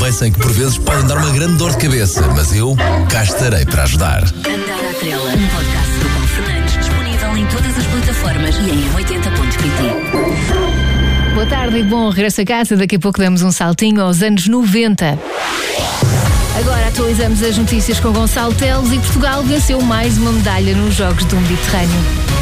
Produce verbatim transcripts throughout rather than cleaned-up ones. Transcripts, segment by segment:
Bem sei que por vezes podem dar uma grande dor de cabeça, mas eu cá estarei para ajudar. Andar à Trela, um podcast do Paulo Fernandes, disponível em todas as plataformas e em oitenta ponto pt. Boa tarde e bom regresso a casa. Daqui a pouco damos um saltinho aos anos noventa. Agora atualizamos as notícias com Gonçalo Teles e Portugal venceu mais uma medalha nos Jogos do Mediterrâneo.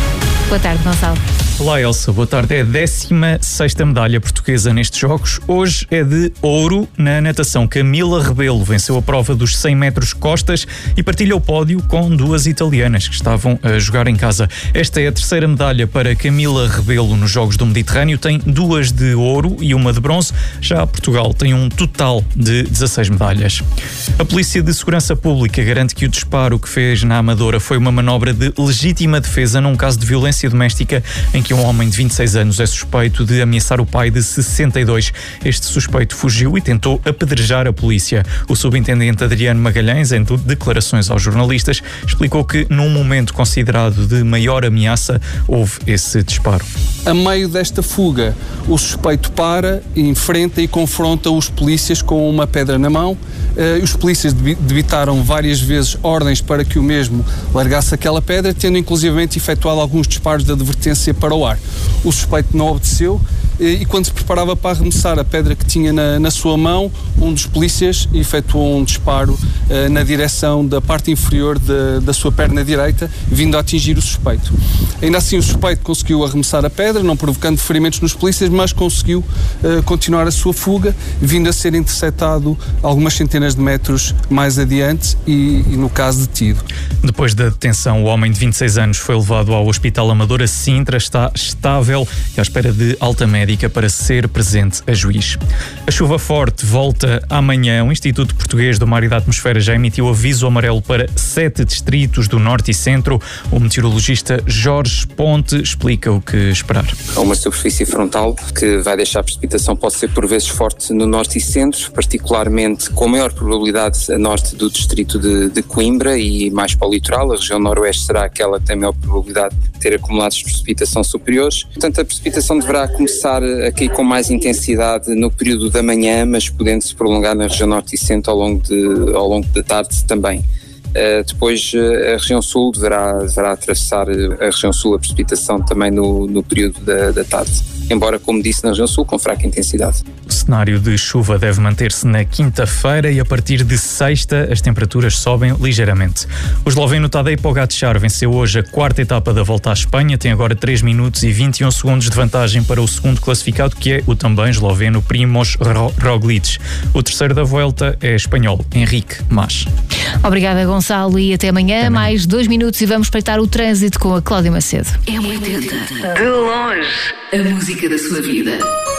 Boa tarde, Gonçalo. Olá, Elsa. Boa tarde. É a décima sexta medalha portuguesa nestes Jogos. Hoje é de ouro na natação. Camila Rebelo venceu a prova dos cem metros costas e partilha o pódio com duas italianas que estavam a jogar em casa. Esta é a terceira medalha para Camila Rebelo nos Jogos do Mediterrâneo. Tem duas de ouro e uma de bronze. Já Portugal tem um total de dezasseis medalhas. A Polícia de Segurança Pública garante que o disparo que fez na Amadora foi uma manobra de legítima defesa num caso de violência doméstica em que um homem de vinte e seis anos é suspeito de ameaçar o pai de sessenta e dois. Este suspeito fugiu e tentou apedrejar a polícia. O subintendente Adriano Magalhães, em declarações aos jornalistas, explicou que num momento considerado de maior ameaça houve esse disparo. A meio desta fuga, o suspeito para, enfrenta e confronta os polícias com uma pedra na mão. Uh, os polícias debitaram várias vezes ordens para que o mesmo largasse aquela pedra, tendo inclusivamente efetuado alguns disparos de advertência para o ar. O suspeito não obedeceu e quando se preparava para arremessar a pedra que tinha na, na sua mão, um dos polícias efetuou um disparo uh, na direção da parte inferior de, da sua perna direita, vindo a atingir o suspeito. Ainda assim, o suspeito conseguiu arremessar a pedra, não provocando ferimentos nos polícias, mas conseguiu uh, continuar a sua fuga, vindo a ser interceptado algumas centenas de metros mais adiante e, e no caso, detido. Depois da detenção, o homem de vinte e seis anos foi levado ao Hospital Amadora Sintra, está estável e à espera de alta médica para ser presente a juiz. A chuva forte volta amanhã. O Instituto Português do Mar e da Atmosfera já emitiu aviso amarelo para sete distritos do Norte e Centro. O meteorologista Jorge Ponte explica o que esperar. Há uma superfície frontal que vai deixar a precipitação, pode ser por vezes forte no Norte e Centro, particularmente com maior probabilidade a norte do distrito de, de Coimbra e mais para o litoral. A região noroeste será aquela que tem maior probabilidade de ter acumulados de precipitação superiores. Portanto, a precipitação deverá começar a cair com mais intensidade no período da manhã, mas podendo-se prolongar na região norte e centro ao longo, de, ao longo da tarde também. Uh, depois uh, a região sul deverá, deverá atravessar a região sul a precipitação também no, no período da, da tarde, embora, como disse, na região sul com fraca intensidade. O cenário de chuva deve manter-se na quinta-feira e a partir de sexta as temperaturas sobem ligeiramente. O esloveno Tadej Pogačar venceu hoje a quarta etapa da Volta à Espanha, tem agora três minutos e vinte e um segundos de vantagem para o segundo classificado, que é o também esloveno Primož Roglič. O terceiro da Volta é espanhol, Henrique Mas. Obrigada, Gonçalo, e até amanhã. Até mais dois minutos e vamos espreitar o trânsito com a Cláudia Macedo. M oitenta. De longe, a música da sua vida.